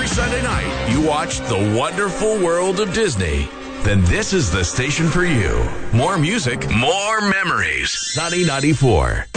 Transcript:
Sunday night you watch The Wonderful World of Disney, then this is the station for you. More music, more memories. Sunny 94.